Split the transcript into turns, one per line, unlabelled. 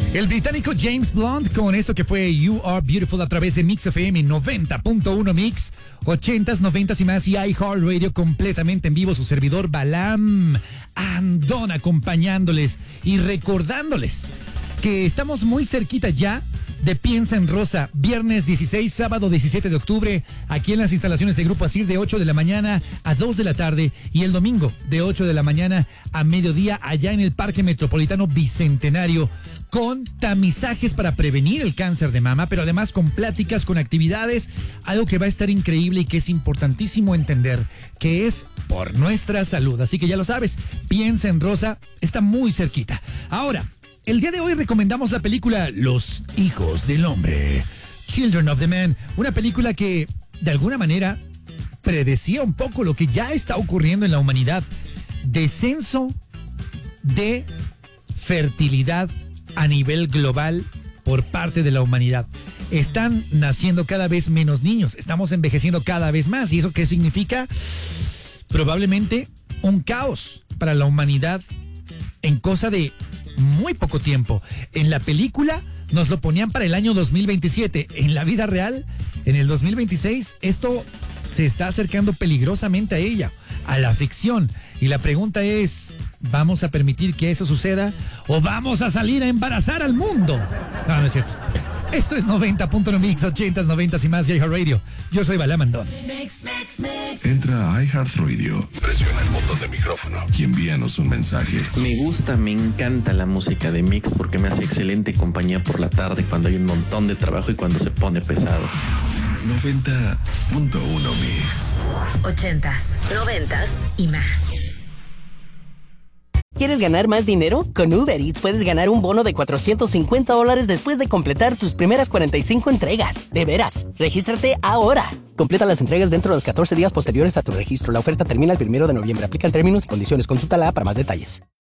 El británico James Blunt con esto que fue You Are Beautiful a través de Mix FM 90.1 Mix, 80s, 90s y más, y iHeartRadio completamente en vivo. Su servidor Balam Andón acompañándoles y recordándoles que estamos muy cerquita ya de Piensa en Rosa, viernes 16, sábado 17 de octubre, aquí en las instalaciones de Grupo Asir de 8 de la mañana a 2 de la tarde y el domingo de 8 de la mañana a mediodía allá en el Parque Metropolitano Bicentenario, con tamizajes para prevenir el cáncer de mama, pero además con pláticas, con actividades, algo que va a estar increíble y que es importantísimo entender, que es por nuestra salud. Así que ya lo sabes, Piensa en Rosa, está muy cerquita. Ahora, el día de hoy recomendamos la película Los Hijos del Hombre, Children of the Man, una película que de alguna manera predecía un poco lo que ya está ocurriendo en la humanidad. Descenso de fertilidad a nivel global por parte de la humanidad. Están naciendo cada vez menos niños, estamos envejeciendo cada vez más. ¿Y eso qué significa? Probablemente un caos para la humanidad en cosa de muy poco tiempo. En la película nos lo ponían para el año 2027. En la vida real, en el 2026, esto se está acercando peligrosamente a ella, a la ficción. Y la pregunta es, ¿vamos a permitir que eso suceda o vamos a salir a embarazar al mundo? No, no es cierto. Esto es 90.1 Mix, 80s, 90s y más de iHeartRadio. Yo soy Balam Andón.
Entra a iHeartRadio, presiona el botón de micrófono y envíanos un mensaje.
Me gusta, me encanta la música de Mix porque me hace excelente compañía por la tarde cuando hay un montón de trabajo y cuando se pone pesado.
90.1 Mix.
80s, 90s y más.
¿Quieres ganar más dinero? Con Uber Eats puedes ganar un bono de $450 después de completar tus primeras 45 entregas. De veras, regístrate ahora. Completa las entregas dentro de los 14 días posteriores a tu registro. La oferta termina el 1 de noviembre. Aplican términos y condiciones. Consulta la app para más detalles.